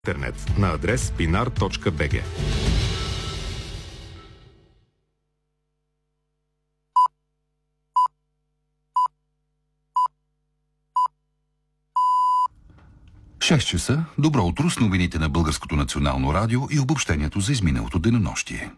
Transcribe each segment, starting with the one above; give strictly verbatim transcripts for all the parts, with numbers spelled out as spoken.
интернет на адрес пинар точка би джи. шест часа. Добро утро с новините на Българското национално радио и обобщението за изминалото денонощие.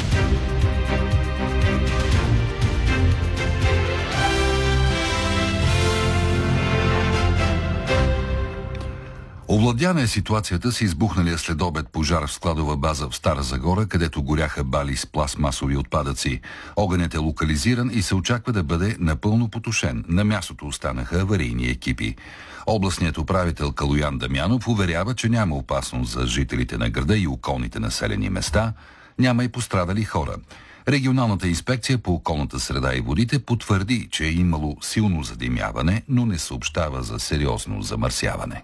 Овладяна е ситуацията с избухналия следобед пожар в складова база в Стара Загора, където горяха бали с пластмасови отпадъци. Огънят е локализиран и се очаква да бъде напълно потушен. На мястото останаха аварийни екипи. Областният управител Калоян Дамянов уверява, че няма опасност за жителите на града и околните населени места. Няма и пострадали хора. Регионалната инспекция по околната среда и водите потвърди, че е имало силно задимяване, но не съобщава за сериозно замърсяване.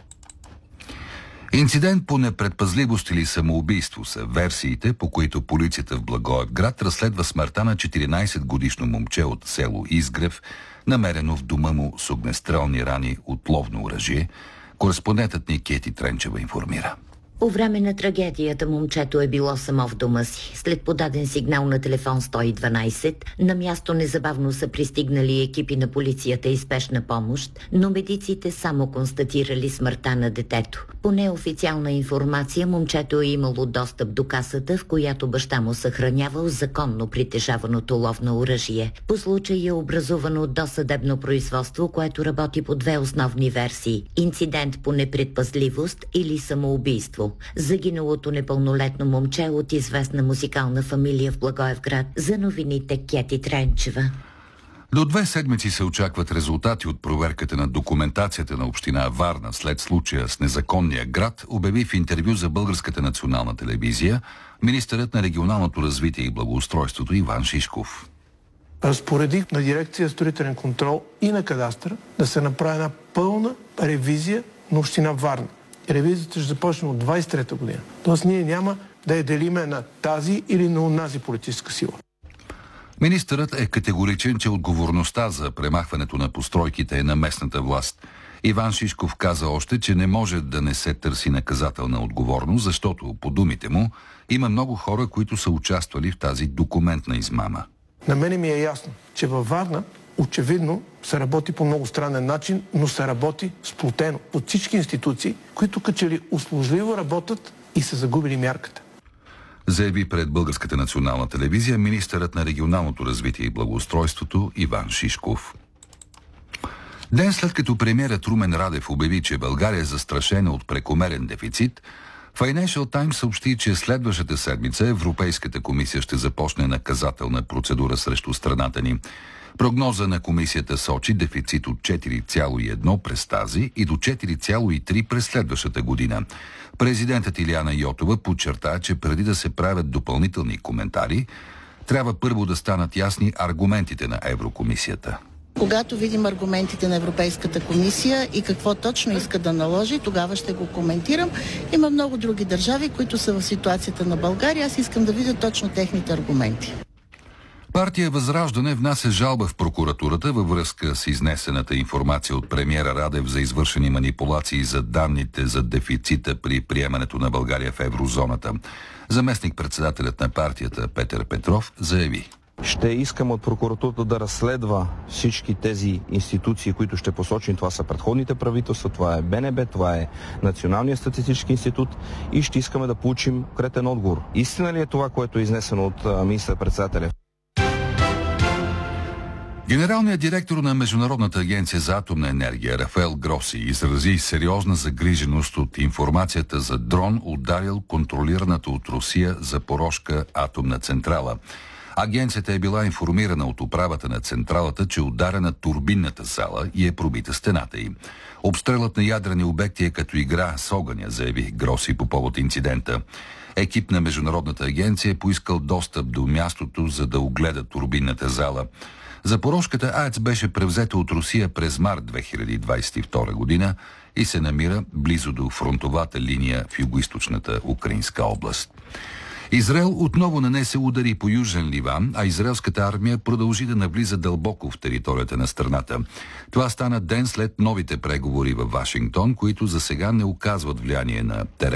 Инцидент по непредпазливост или самоубийство са версиите, по които полицията в Благоевград разследва смъртта на четиринайсетгодишно момче от село Изгрев, намерено в дома му с огнестрелни рани от ловно оръжие. Кореспондентът ни Кети Тренчева информира. По време на трагедията момчето е било само в дома си. След подаден сигнал на телефон сто и дванайсет, на място незабавно са пристигнали екипи на полицията и спешна помощ, но медиците само констатирали смъртта на детето. По неофициална информация, момчето е имало достъп до касата, в която баща му съхранявал законно притежаваното ловно оръжие. По случай е образувано досъдебно производство, което работи по две основни версии – инцидент по непредпазливост или самоубийство. Загиналото непълнолетно момче от известна музикална фамилия в Благоевград. За новините Кети Тренчева. До две седмици се очакват резултати от проверката на документацията на община Варна след случая с незаконния град, обяви в интервю за Българската национална телевизия министърът на регионалното развитие и благоустройството Иван Шишков. Разпоредих на дирекция строителен контрол и на кадастър да се направи една пълна ревизия на община Варна. Ревизията ще започне от двайсет и трета година. Тоест ние няма да я делиме на тази или на онази политическа сила. Министърът е категоричен, че отговорността за премахването на постройките е на местната власт. Иван Шишков каза още, че не може да не се търси наказателна отговорност, защото, по думите му, има много хора, които са участвали в тази документна измама. На мене ми е ясно, че във Варна очевидно се работи по много странен начин, но се работи сплотено от всички институции, които като че ли услужливо работят и са загубили мярката. Заяви пред Българската национална телевизия министърът на регионалното развитие и благоустройството Иван Шишков. Ден след като премиерът Румен Радев обяви, че България е застрашена от прекомерен дефицит, Financial Times съобщи, че следващата седмица Европейската комисия ще започне наказателна процедура срещу страната ни. Прогноза на комисията сочи дефицит от четири цяло и едно през тази и до четири цяло и три през следващата година. Президентът Илияна Йотова подчерта, че преди да се правят допълнителни коментари, трябва първо да станат ясни аргументите на Еврокомисията. Когато видим аргументите на Европейската комисия и какво точно иска да наложи, тогава ще го коментирам. Има много други държави, които са в ситуацията на България. Аз искам да видя точно техните аргументи. Партия Възраждане внася жалба в прокуратурата във връзка с изнесената информация от премиера Радев за извършени манипулации за данните за дефицита при приемането на България в еврозоната. Заместник-председателят на партията Петър Петров заяви: ще искам от прокуратурата да разследва всички тези институции, които ще посочим. Това са предходните правителства, това е БНБ, това е Националният статистически институт и ще искаме да получим конкретен отговор. Истина ли е това, което е изнесено от министър-председателя? Генералният директор на Международната агенция за атомна енергия Рафаел Гроси изрази сериозна загриженост от информацията за дрон, ударил контролираната от Русия Запорожка атомна централа. Агенцията е била информирана от управата на централата, че удара на турбинната зала и е пробита стената им. Обстрелът на ядрени обекти е като игра с огъня, заяви Гроси по повод инцидента. Екип на Международната агенция е поискал достъп до мястото, за да огледа турбинната зала. Запорожката АЕЦ беше превзета от Русия през март две хиляди двайсет и втора година и се намира близо до фронтовата линия в югоизточната украинска област. Израел отново нанесе удари по Южен Ливан, а израелската армия продължи да навлиза дълбоко в територията на страната. Това стана ден след новите преговори във Вашингтон, които за сега не оказват влияние на терен.